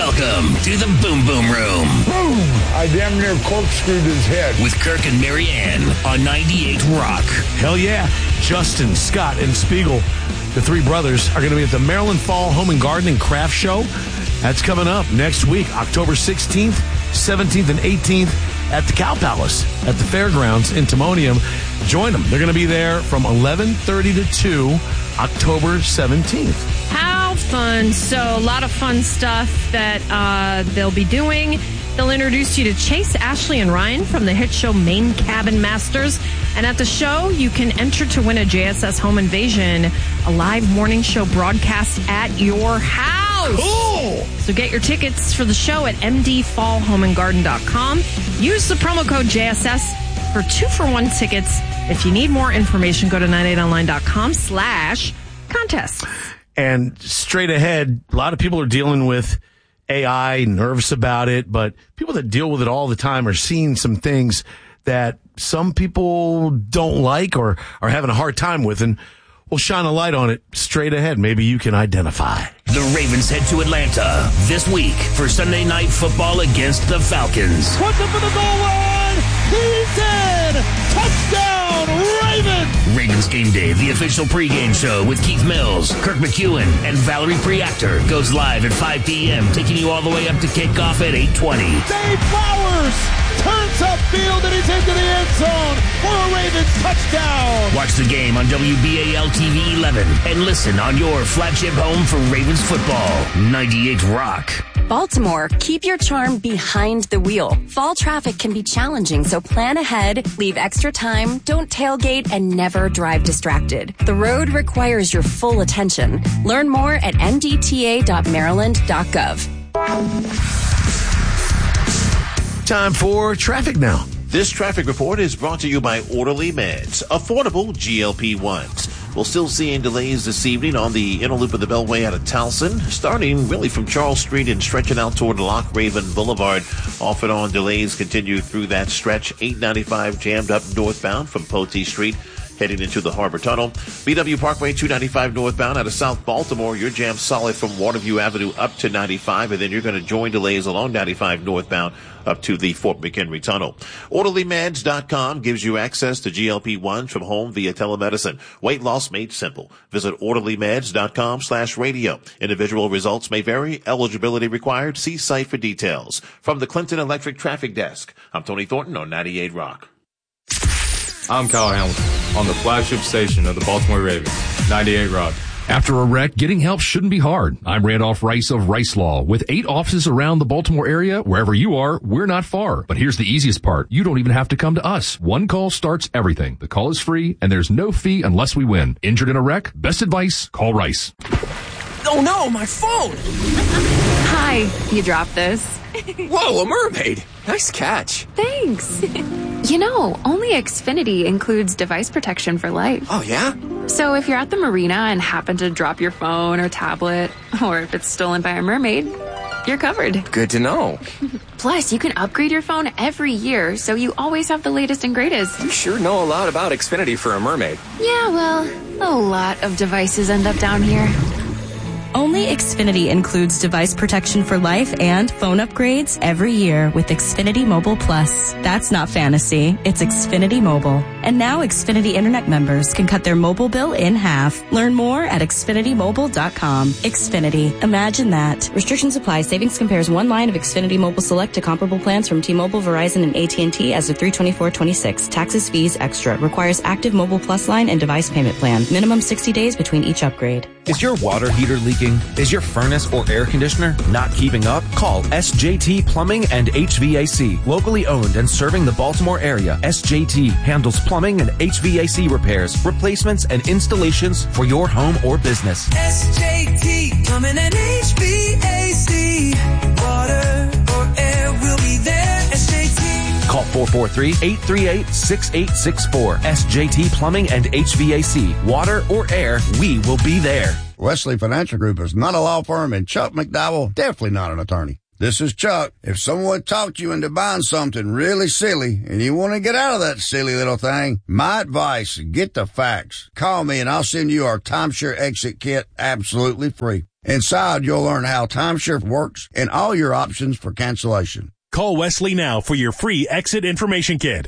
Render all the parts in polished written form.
Welcome to the Boom Boom Room. Boom! I damn near corkscrewed his head. With Kirk and Marianne on 98 Rock. Hell yeah. Justin, Scott, and Spiegel, the three brothers, are going to be at the Maryland Fall Home and Garden and Craft Show. That's coming up next week, October 16th, 17th, and 18th at the Cow Palace at the Fairgrounds in Timonium. Join them. They're going to be there from 11:30 to 2, October 17th. How fun. So a lot of fun stuff that they'll be doing. They'll introduce you to Chase, Ashley, and Ryan from the hit show Maine Cabin Masters. And at the show, you can enter to win a JSS Home Invasion, a live morning show broadcast at your house. Cool! So get your tickets for the show at mdfallhomeandgarden.com. Use the promo code JSS for 2-for-1 tickets. If you need more information, go to 98online.com/contest. And straight ahead, a lot of people are dealing with AI, nervous about it, but people that deal with it all the time are seeing some things that some people don't like or are having a hard time with, and we'll shine a light on it straight ahead. Maybe you can identify. The Ravens head to Atlanta this week for Sunday Night Football against the Falcons. Puts him for the goal line. He's in. Touchdown, Ravens. Ravens Game Day, the official pregame show with Keith Mills, Kirk McEwen, and Valerie Priactor goes live at 5 p.m., taking you all the way up to kickoff at 8:20. Dave Flowers turns upfield and he's into the end zone for a Ravens touchdown. Watch the game on WBAL TV 11 and listen on your flagship home for Ravens football, 98 Rock. Baltimore, keep your charm behind the wheel. Fall traffic can be challenging, so plan ahead, leave extra time, don't tailgate, and never drive distracted. The road requires your full attention. Learn more at mdta.maryland.gov. Time for traffic now. This traffic report is brought to you by Orderly Meds, affordable GLP-1s. We're still seeing delays this evening on the inner loop of the Beltway out of Towson, starting really from Charles Street and stretching out toward Loch Raven Boulevard. Off and on delays continue through that stretch. 895 jammed up northbound from Potee Street, heading into the Harbor Tunnel. BW Parkway 295 northbound out of South Baltimore. You're jammed solid from Waterview Avenue up to 95, and then you're going to join delays along 95 northbound up to the Fort McHenry Tunnel. OrderlyMeds.com gives you access to GLP-1s from home via telemedicine. Weight loss made simple. Visit OrderlyMeds.com/radio. Individual results may vary. Eligibility required. See site for details. From the Clinton Electric Traffic Desk, I'm Tony Thornton on 98 Rock. I'm Kyle Hamilton on the flagship station of the Baltimore Ravens, 98 Rock. After a wreck, getting help shouldn't be hard. I'm Randolph Rice of Rice Law. With 8 offices around the Baltimore area, wherever you are, we're not far. But here's the easiest part. You don't even have to come to us. One call starts everything. The call is free, and there's no fee unless we win. Injured in a wreck? Best advice, call Rice. Oh no, my phone! Hi, you dropped this. Whoa, a mermaid! Nice catch. Thanks. You know, only Xfinity includes device protection for life. Oh, yeah? So if you're at the marina and happen to drop your phone or tablet, or if it's stolen by a mermaid, you're covered. Good to know. Plus, you can upgrade your phone every year, so you always have the latest and greatest. You sure know a lot about Xfinity for a mermaid. Yeah, well, a lot of devices end up down here. Only Xfinity includes device protection for life and phone upgrades every year with Xfinity Mobile Plus. That's not fantasy. It's Xfinity Mobile. And now Xfinity Internet members can cut their mobile bill in half. Learn more at XfinityMobile.com. Xfinity. Imagine that. Restrictions apply. Savings compares one line of Xfinity Mobile Select to comparable plans from T-Mobile, Verizon, and AT&T as of 3/24/26. Taxes, fees, extra. Requires active Mobile Plus line and device payment plan. Minimum 60 days between each upgrade. Is your water heater leaking? Is your furnace or air conditioner not keeping up? Call SJT Plumbing and HVAC. Locally owned and serving the Baltimore area, SJT handles plumbing and HVAC repairs, replacements, and installations for your home or business. SJT Plumbing and HVAC. Water or air will be there. SJT. Call 443-838-6864. SJT Plumbing and HVAC. Water or air, we will be there. Wesley Financial Group is not a law firm, and Chuck McDowell, definitely not an attorney. This is Chuck. If someone talked you into buying something really silly and you want to get out of that silly little thing, my advice, get the facts. Call me and I'll send you our timeshare exit kit absolutely free. Inside, you'll learn how timeshare works and all your options for cancellation. Call Wesley now for your free exit information kit.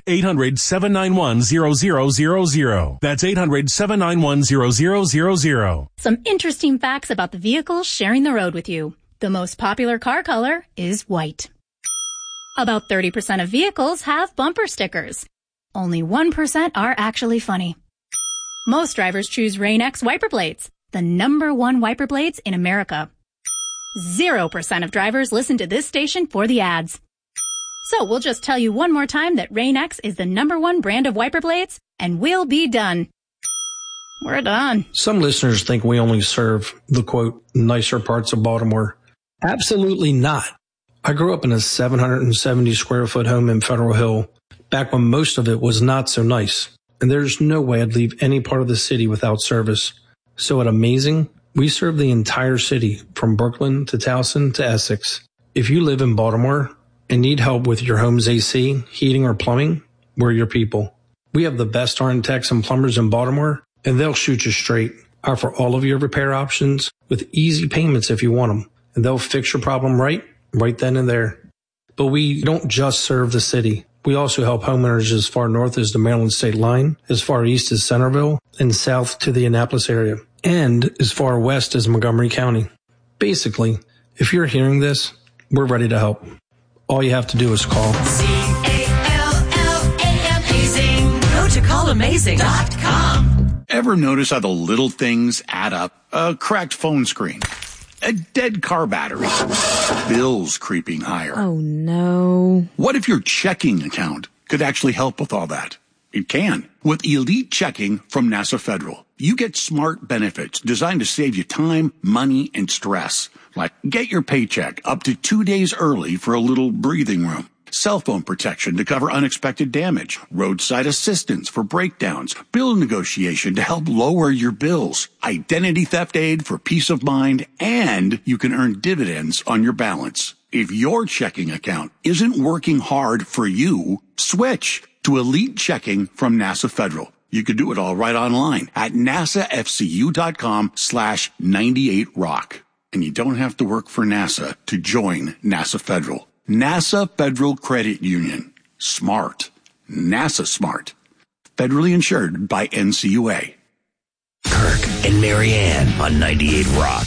800-791-0000. That's 800-791-0000. Some interesting facts about the vehicles sharing the road with you. The most popular car color is white. About 30% of vehicles have bumper stickers. Only 1% are actually funny. Most drivers choose Rain-X wiper blades, the #1 wiper blades in America. 0% of drivers listen to this station for the ads. So we'll just tell you one more time that Rain-X is the #1 brand of wiper blades, and we'll be done. We're done. Some listeners think we only serve the, quote, nicer parts of Baltimore. Absolutely not. I grew up in a 770-square-foot home in Federal Hill, back when most of it was not so nice, and there's no way I'd leave any part of the city without service. So at Amazing, we serve the entire city, from Brooklyn to Towson to Essex. If you live in Baltimore and need help with your home's AC, heating, or plumbing, we're your people. We have the best RN techs and plumbers in Baltimore, and they'll shoot you straight. Offer all of your repair options with easy payments if you want them, and they'll fix your problem right then and there. But we don't just serve the city. We also help homeowners as far north as the Maryland state line, as far east as Centerville, and south to the Annapolis area, and as far west as Montgomery County. Basically, if you're hearing this, we're ready to help. All you have to do is call. CALLAMAZING. Go to callamazing.com. Ever notice how the little things add up? A cracked phone screen, a dead car battery, bills creeping higher. Oh, no. What if your checking account could actually help with all that? It can. With Elite Checking from NASA Federal, you get smart benefits designed to save you time, money, and stress. Like get your paycheck up to 2 days early for a little breathing room. Cell phone protection to cover unexpected damage, roadside assistance for breakdowns, bill negotiation to help lower your bills, identity theft aid for peace of mind, and you can earn dividends on your balance. If your checking account isn't working hard for you, switch to Elite Checking from NASA Federal. You can do it all right online at nasafcu.com/98rock. And you don't have to work for NASA to join NASA Federal. NASA Federal Credit Union. Smart. NASA smart. Federally insured by NCUA. Kirk and Marianne on 98 Rock.